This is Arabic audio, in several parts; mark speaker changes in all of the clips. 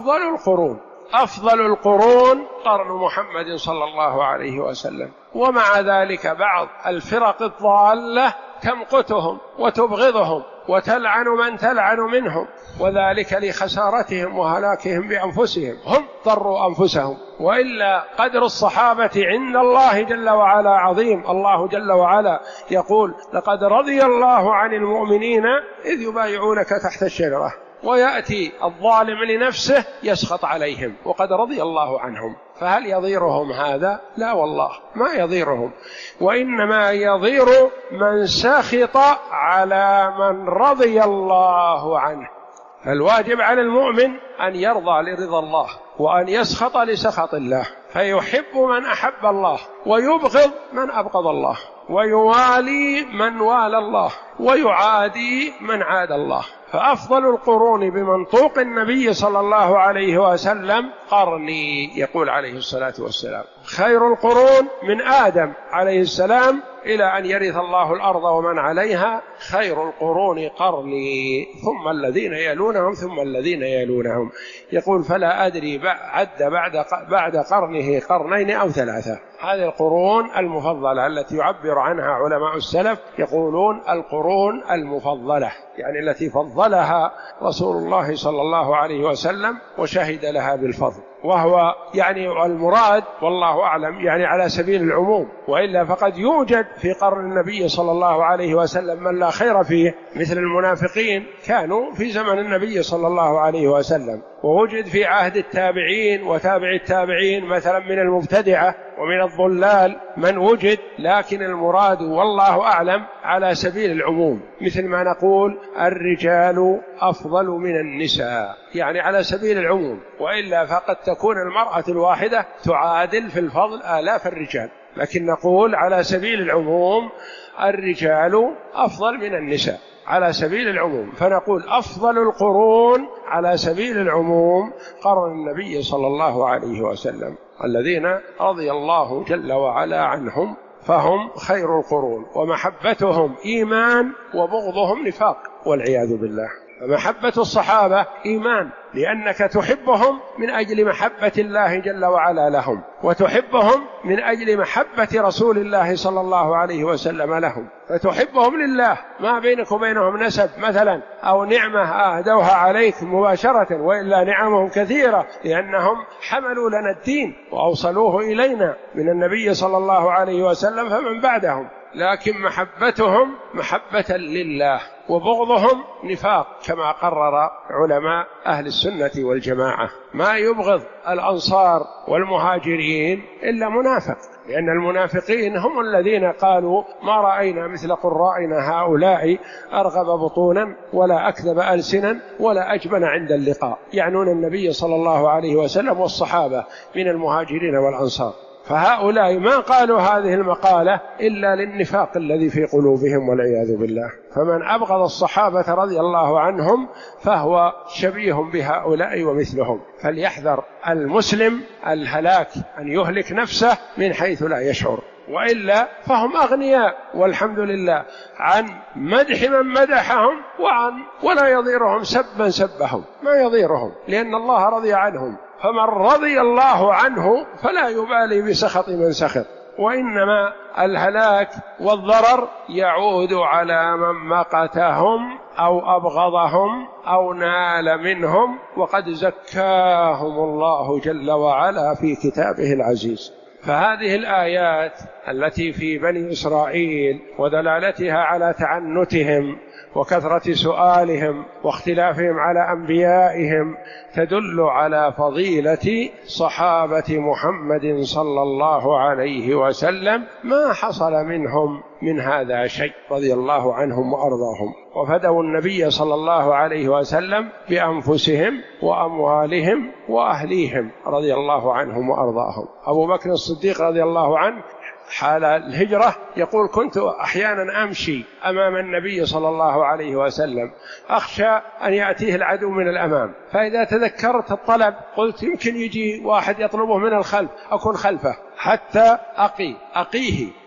Speaker 1: أفضل القرون قرن محمد صلى الله عليه وسلم. ومع ذلك بعض الفرق الضالة تمقتهم وتبغضهم وتلعن من تلعن منهم، وذلك لخسارتهم وهلاكهم بأنفسهم، هم ضروا أنفسهم. وإلا قدر الصحابة عند الله جل وعلا عظيم. الله جل وعلا يقول: لقد رضي الله عن المؤمنين إذ يبايعونك تحت الشجرة، ويأتي الظالم لنفسه يسخط عليهم وقد رضي الله عنهم. فهل يضيرهم هذا؟ لا والله ما يضيرهم، وإنما يضير من سخط على من رضي الله عنه. فالواجب على المؤمن أن يرضى لرضا الله وأن يسخط لسخط الله، فيحب من أحب الله ويبغض من أبغض الله، ويوالي من والى الله ويعادي من عاد الله. فأفضل القرون بمنطوق النبي صلى الله عليه وسلم قرني، يقول عليه الصلاة والسلام: خير القرون من آدم عليه السلام إلى أن يرث الله الأرض ومن عليها، خير القرون قرني ثم الذين يلونهم ثم الذين يلونهم. يقول: فلا أدري عد بعد قرنه قرنين أو ثلاثة. هذه القرون المفضلة التي يعبر عنها علماء السلف، يقولون القرون المفضلة، يعني التي فضلها رسول الله صلى الله عليه وسلم وشهد لها بالفضل. وهو يعني المراد والله أعلم يعني على سبيل العموم، وإلا فقد يوجد في قرن النبي صلى الله عليه وسلم من لا خير فيه، مثل المنافقين كانوا في زمن النبي صلى الله عليه وسلم، ووجد في عهد التابعين وتابع التابعين مثلا من المبتدعة ومن الضلال من وجد. لكن المراد والله أعلم على سبيل العموم، مثل ما نقول الرجال أفضل من النساء، يعني على سبيل العموم. وإلا فقد تكون المرأة الواحدة تعادل في الفضل آلاف الرجال، لكن نقول على سبيل العموم الرجال أفضل من النساء على سبيل العموم. فنقول أفضل القرون على سبيل العموم قرن النبي صلى الله عليه وسلم، الذين رضي الله جل وعلا عنهم فهم خير القرون، ومحبتهم إيمان وبغضهم نفاق والعياذ بالله. فمحبة الصحابة إيمان، لأنك تحبهم من أجل محبة الله جل وعلا لهم، وتحبهم من أجل محبة رسول الله صلى الله عليه وسلم لهم، فتحبهم لله، ما بينك وبينهم نسب مثلا أو نعمة أهدوها عليك مباشرة، وإلا نعمهم كثيرة، لأنهم حملوا لنا الدين وأوصلوه إلينا من النبي صلى الله عليه وسلم فمن بعدهم. لكن محبتهم محبة لله، وبغضهم نفاق، كما قرر علماء أهل السنة والجماعة. ما يبغض الأنصار والمهاجرين إلا منافق، لأن المنافقين هم الذين قالوا: ما رأينا مثل قرائنا هؤلاء أرغب بطونا ولا أكذب ألسنا ولا أجبن عند اللقاء، يعنون النبي صلى الله عليه وسلم والصحابة من المهاجرين والأنصار. فهؤلاء ما قالوا هذه المقالة إلا للنفاق الذي في قلوبهم والعياذ بالله. فمن أبغض الصحابة رضي الله عنهم فهو شبيه بهؤلاء ومثلهم. فليحذر المسلم الهلاك، أن يهلك نفسه من حيث لا يشعر، وإلا فهم أغنياء والحمد لله عن مدح من مدحهم ولا يضيرهم سبا سبهم، ما يضيرهم، لأن الله رضي عنهم. فمن رضي الله عنه فلا يبالي بسخط من سخط، وإنما الهلاك والضرر يعود على من مقتهم أو أبغضهم أو نال منهم، وقد زكاهم الله جل وعلا في كتابه العزيز. فهذه الآيات التي في بني إسرائيل ودلالتها على تعنتهم وكثرة سؤالهم واختلافهم على أنبيائهم تدل على فضيلة صحابة محمد صلى الله عليه وسلم، ما حصل منهم من هذا شيء رضي الله عنهم وأرضاهم، وفدوا النبي صلى الله عليه وسلم بأنفسهم وأموالهم وأهليهم رضي الله عنهم وأرضاهم. أبو بكر الصديق رضي الله عنه حال الهجرة يقول: كنت أحيانا أمشي أمام النبي صلى الله عليه وسلم أخشى أن يأتيه العدو من الأمام، فإذا تذكرت الطلب قلت يمكن يجي واحد يطلبه من الخلف، أكون خلفه حتى أقيه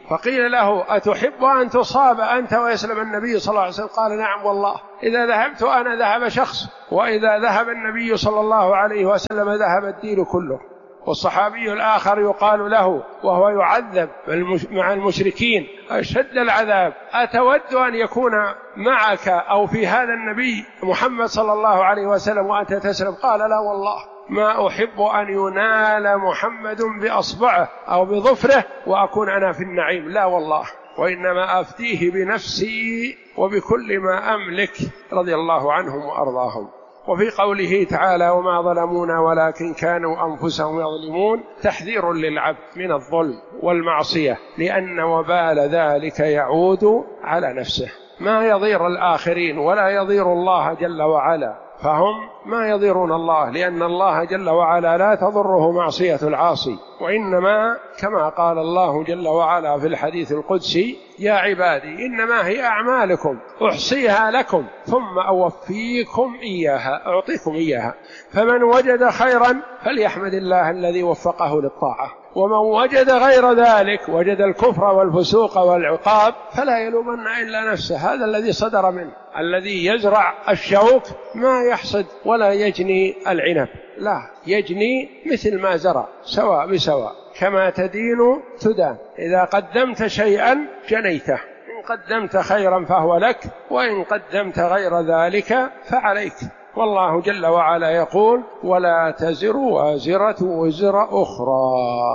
Speaker 1: فقيل له أتحب أن تصاب أنت ويسلم النبي صلى الله عليه وسلم؟ قال نعم والله، إذا ذهبت أنا ذهب شخص، وإذا ذهب النبي صلى الله عليه وسلم ذهب الدين كله. والصحابي الآخر يقال له وهو يعذب مع المشركين أشد العذاب: أتود أن يكون معك أو في هذا النبي محمد صلى الله عليه وسلم وأنت تسلم؟ قال لا والله، ما أحب أن ينال محمد بأصبعه أو بظفره وأكون أنا في النعيم، لا والله، وإنما أفديه بنفسي وبكل ما أملك، رضي الله عنهم وأرضاهم. وفي قوله تعالى: وما ظلمونا ولكن كانوا أنفسهم يظلمون، تحذير للعبد من الظلم والمعصية، لأن وبال ذلك يعود على نفسه. ما يضير الآخرين ولا يضير الله جل وعلا، فهم ما يضيرون الله، لأن الله جل وعلا لا تضره معصية العاصي، وإنما كما قال الله جل وعلا في الحديث القدسي: يا عبادي إنما هي أعمالكم أحصيها لكم ثم أوفيكم إياها، أعطيكم إياها، فمن وجد خيرا فليحمد الله الذي وفقه للطاعة، ومن وجد غير ذلك، وجد الكفر والفسوق والعقاب، فلا يلومن إلا نفسه. هذا الذي صدر منه. الذي يزرع الشوك ما يحصد ولا يجني العنب، لا، يجني مثل ما زرع، سواء بسواء، كما تدين تدان. إذا قدمت شيئا جنيته، إن قدمت خيرا فهو لك، وإن قدمت غير ذلك فعليك. والله جل وعلا يقول: ولا تزر وازرة وزر أخرى.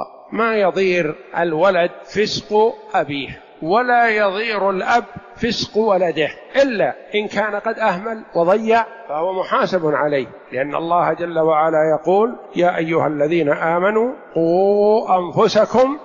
Speaker 1: ما يضير الولد فسق أبيه، ولا يضير الأب فسق ولده، إلا إن كان قد أهمل وضيع فهو محاسب عليه، لأن الله جل وعلا يقول: يا أيها الذين آمنوا قوا أنفسكم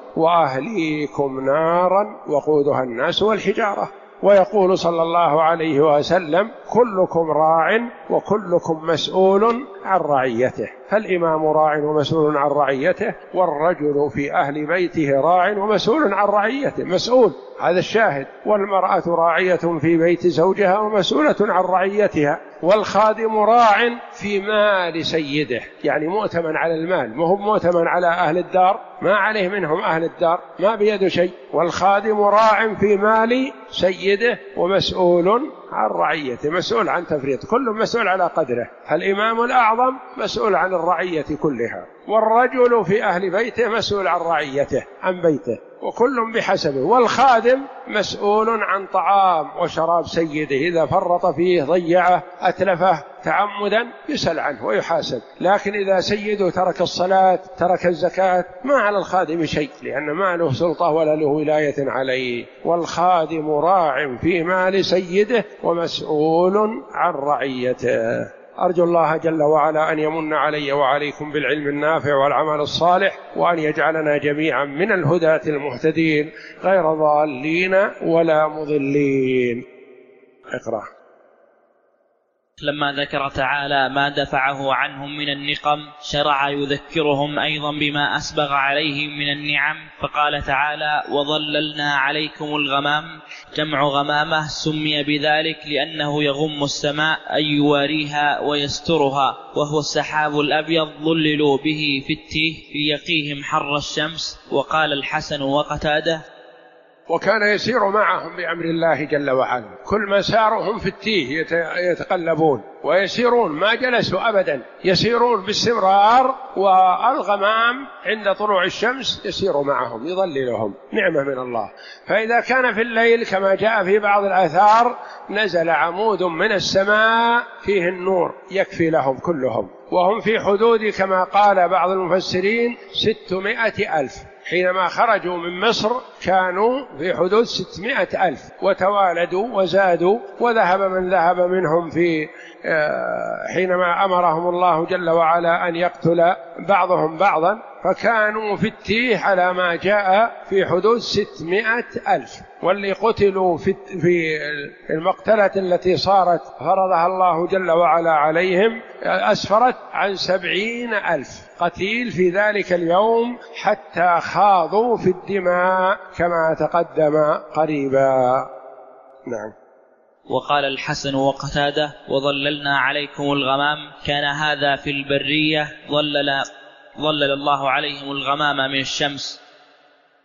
Speaker 1: وأهليكم نارا وقودها الناس والحجارة. ويقول صلى الله عليه وسلم: كلكم راع وكلكم مسؤول عن رعيته. فالإمام راع ومسؤول عن رعيته، والرجل في أهل بيته راع ومسؤول عن رعيته، مسؤول، هذا الشاهد. والمرأة راعية في بيت زوجها ومسؤولة عن رعيتها. والخادم راع في مال سيده، يعني مؤتمن على المال، ما هو مؤتمن على أهل الدار، ما عليه منهم أهل الدار، ما بيده شيء. والخادم راع في مال سيده ومسؤول عن رعيته، مسؤول عن تفريط، كل مسؤول على قدره. فالإمام الأعظم مسؤول عن الرعية كلها، والرجل في أهل بيته مسؤول عن رعيته، عن بيته، وكل بحسبه. والخادم مسؤول عن طعام وشراب سيده، إذا فرط فيه ضيعه أتلفه تعمدا يسأل عنه ويحاسب. لكن إذا سيده ترك الصلاة ترك الزكاة ما على الخادم شيء، لأن ما له سلطة ولا له ولاية عليه. والخادم راع في مال سيده ومسؤول عن رعيته. أرجو الله جل وعلا أن يمن علي وعليكم بالعلم النافع والعمل الصالح، وأن يجعلنا جميعا من الهداة المهتدين غير ضالين ولا مضلين. اقرأ.
Speaker 2: لما ذكر تعالى ما دفعه عنهم من النقم، شرع يذكرهم أيضا بما أسبغ عليهم من النعم، فقال تعالى: وظللنا عليكم الغمام، جمع غمامة، سمي بذلك لأنه يغم السماء أي يواريها ويسترها، وهو السحاب الأبيض ظللوا به في التيه ليقيهم حر الشمس. وقال الحسن وقتاده:
Speaker 1: وكان يسير معهم بأمر الله جل وعلا، كل ما سارهم في التيه يتقلبون ويسيرون، ما جلسوا أبدا، يسيرون باستمرار. والغمام عند طلوع الشمس يسير معهم يظللهم، نعمة من الله. فإذا كان في الليل كما جاء في بعض الآثار نزل عمود من السماء فيه النور يكفي لهم كلهم، وهم في حدود كما قال بعض المفسرين 600,000. حينما خرجوا من مصر كانوا في حدود 600,000، وتوالدوا وزادوا، وذهب من ذهب منهم في حينما أمرهم الله جل وعلا أن يقتل بعضهم بعضا، فكانوا في التيه على ما جاء في حدود 600,000. واللي قتلوا في المقتلة التي صارت فرضها الله جل وعلا عليهم أسفرت عن 70,000 قتيل في ذلك اليوم، حتى خاضوا في الدماء كما تقدم قريبا. نعم.
Speaker 2: وقال الحسن وقتاده: وظللنا عليكم الغمام، كان هذا في البرية، ظلل الله عليهم الغمام من الشمس.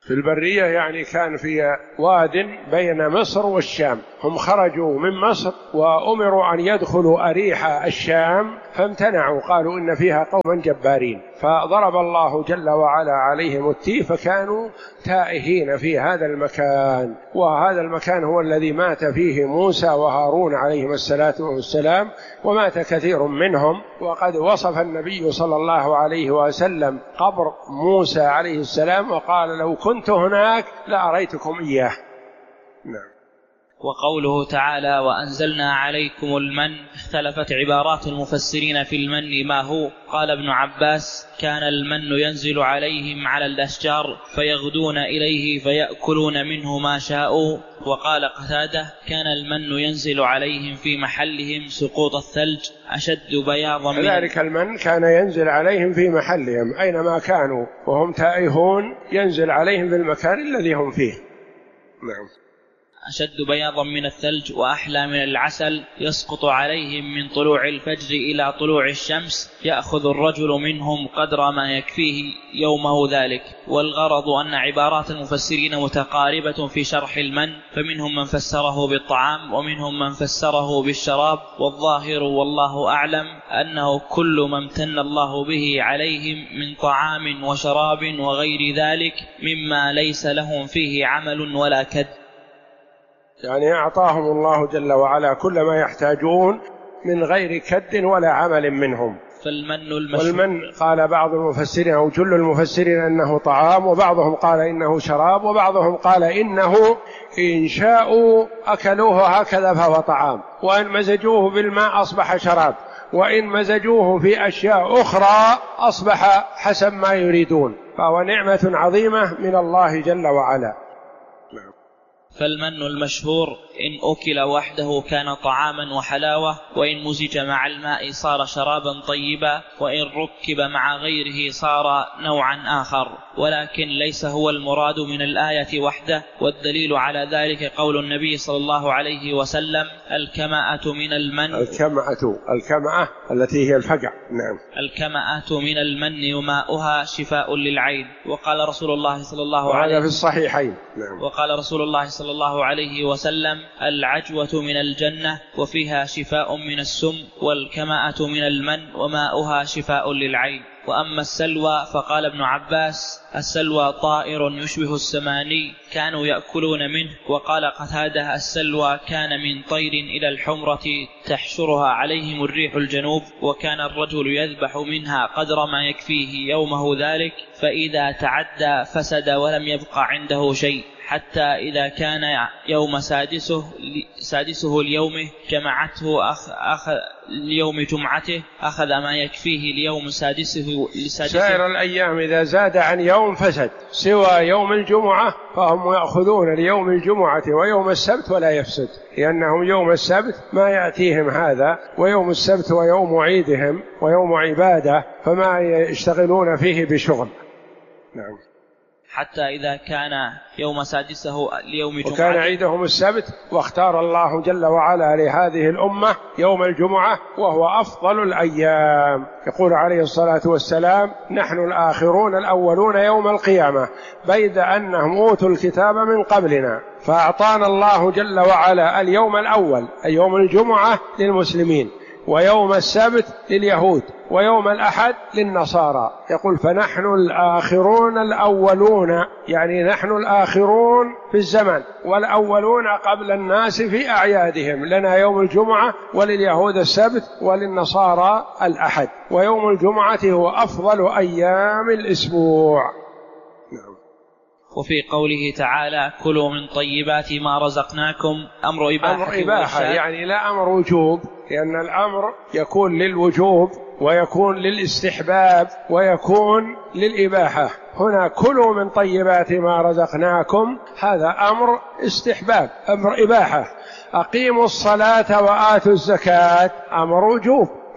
Speaker 1: في البرية يعني كان في واد بين مصر والشام، هم خرجوا من مصر وأمروا أن يدخلوا أريح الشام فامتنعوا، قالوا إن فيها قوما جبارين، فضرب الله جل وعلا عليهم التيه فكانوا تائهين في هذا المكان. وهذا المكان هو الذي مات فيه موسى وهارون عليهم الصلاة والسلام، ومات كثير منهم. وقد وصف النبي صلى الله عليه وسلم قبر موسى عليه السلام وقال لو كنت هناك لأريتكم إياه. نعم.
Speaker 2: وقوله تعالى وأنزلنا عليكم المن، اختلفت عبارات المفسرين في المن ما هو. قال ابن عباس كان المن ينزل عليهم على الأشجار فيغدون إليه فيأكلون منه ما شاءوا. وقال قتادة كان المن ينزل عليهم في محلهم سقوط الثلج أشد بياضا من
Speaker 1: كذلك المن كان ينزل عليهم في محلهم أينما كانوا وهم تائهون، ينزل عليهم في المكان الذي هم فيه. نعم.
Speaker 2: أشد بياضا من الثلج وأحلى من العسل، يسقط عليهم من طلوع الفجر إلى طلوع الشمس، يأخذ الرجل منهم قدر ما يكفيه يومه ذلك. والغرض أن عبارات المفسرين متقاربة في شرح المن، فمنهم من فسره بالطعام ومنهم من فسره بالشراب، والظاهر والله أعلم أنه كل ما امتن الله به عليهم من طعام وشراب وغير ذلك مما ليس لهم فيه عمل ولا كد،
Speaker 1: يعني أعطاهم الله جل وعلا كل ما يحتاجون من غير كد ولا عمل منهم. والمن قال بعض المفسرين أو جل المفسرين أنه طعام، وبعضهم قال إنه شراب، وبعضهم قال إنه إن شاءوا أكلوه هكذا فهو طعام، وإن مزجوه بالماء أصبح شراب، وإن مزجوه في أشياء أخرى أصبح حسب ما يريدون، فهو نعمة عظيمة من الله جل وعلا.
Speaker 2: فالمن المشهور إن أكل وحده كان طعاما وحلاوة، وإن مزج مع الماء صار شرابا طيبا، وإن ركب مع غيره صار نوعا آخر، ولكن ليس هو المراد من الآية وحده. والدليل على ذلك قول النبي صلى الله عليه وسلم الكمأة من المن،
Speaker 1: الكمأة التي هي الفقع. نعم.
Speaker 2: الكمأة من المن وماؤها شفاء للعين. وقال رسول الله صلى الله عليه
Speaker 1: وهذا في الصحيحين. نعم.
Speaker 2: وقال رسول الله صلى الله عليه وسلم العجوة من الجنة وفيها شفاء من السم، والكمأة من المن وماؤها شفاء للعين. وأما السلوى فقال ابن عباس السلوى طائر يشبه السماني كانوا يأكلون منه. وقال قتادة السلوى كان من طير إلى الحمرة تحشرها عليهم الريح الجنوب، وكان الرجل يذبح منها قدر ما يكفيه يومه ذلك، فإذا تعدى فسد ولم يبق عنده شيء، حتى إذا كان يوم سادسه ليومه جمعته ليوم جمعته أخذ ما يكفيه ليوم سادسه.
Speaker 1: سائر الأيام إذا زاد عن يوم فسد، سوى يوم الجمعة فهم يأخذون ليوم الجمعة ويوم السبت ولا يفسد، لأنهم يوم السبت ما يأتيهم هذا، ويوم السبت ويوم عيدهم ويوم عبادة فما يشتغلون فيه بشغل. نعم.
Speaker 2: حتى إذا كان يوم سادسه ليوم جمعة،
Speaker 1: وكان عيدهم السبت، واختار الله جل وعلا لهذه الأمة يوم الجمعة وهو أفضل الأيام. يقول عليه الصلاة والسلام نحن الآخرون الأولون يوم القيامة، بيد أنهم أوتوا الكتاب من قبلنا، فأعطانا الله جل وعلا اليوم الأول أي يوم الجمعة للمسلمين، ويوم السبت لليهود، ويوم الأحد للنصارى. يقول فنحن الآخرون الأولون، يعني نحن الآخرون في الزمن والأولون قبل الناس في أعيادهم، لنا يوم الجمعة ولليهود السبت وللنصارى الأحد، ويوم الجمعة هو أفضل أيام الأسبوع. نعم.
Speaker 2: وفي قوله تعالى كلوا من طيبات ما رزقناكم أمر
Speaker 1: إباحة يعني لا أمر وجوب، لأن الأمر يكون للوجوب ويكون للاستحباب ويكون للإباحة. هنا كلوا من طيبات ما رزقناكم هذا أمر استحباب، أمر إباحة. أقيموا الصلاة وآتوا الزكاة أمر وجوب. نعم.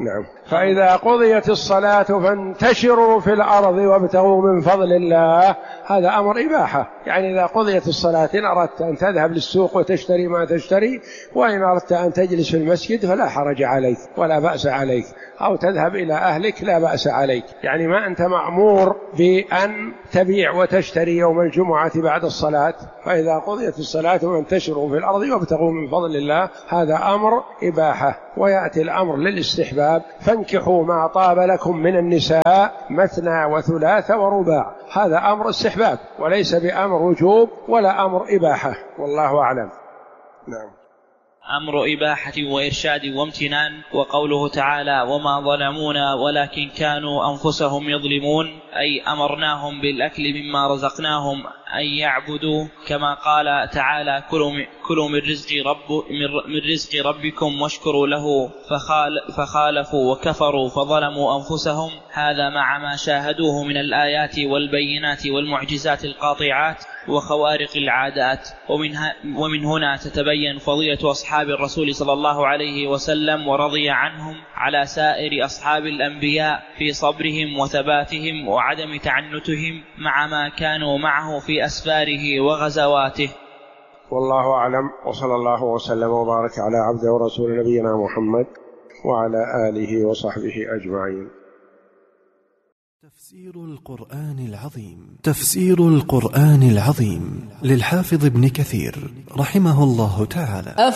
Speaker 1: فإذا قضيت الصلاة فانتشروا في الأرض وابتغوا من فضل الله، هذا أمر إباحة. يعني إذا قضيت الصلاة إن أردت أن تذهب للسوق وتشتري ما تشتري، وإن أردت أن تجلس في المسجد فلا حرج عليك ولا بأس عليك، أو تذهب إلى أهلك لا بأس عليك. يعني ما أنت مأمور بأن تبيع وتشتري يوم الجمعة بعد الصلاة. فإذا قضيت الصلاة فانتشروا في الأرض وابتغوا من فضل الله، هذا أمر إباحة. ويأتي الأمر للاستحباب: فانكحوا ما طاب لكم من النساء مثنى وثلاث ورباع. هذا أمر استحباب وليس بأمر وجوب ولا أمر إباحة، والله أعلم. نعم.
Speaker 2: أمر إباحة وإرشاد وامتنان. وقوله تعالى: وما ظلمونا ولكن كانوا أنفسهم يظلمون، أي أمرناهم بالأكل مما رزقناهم أن يعبدوا، كما قال تعالى: كلوا من رزق ربكم واشكروا له، فخالفوا وكفروا فظلموا أنفسهم. هذا مع ما شاهدوه من الآيات والبينات والمعجزات القاطعات وخوارق العادات. ومن هنا تتبين فضيلة أصحاب الرسول صلى الله عليه وسلم ورضي عنهم على سائر أصحاب الأنبياء في صبرهم وثباتهم وعدم تعنتهم مع ما كانوا معه في أسفاره وغزواته.
Speaker 1: والله أعلم، وصلى الله وسلم وبارك على عبده ورسول نبينا محمد وعلى آله وصحبه أجمعين.
Speaker 3: تفسير القرآن العظيم. تفسير القرآن العظيم للحافظ ابن كثير رحمه الله تعالى.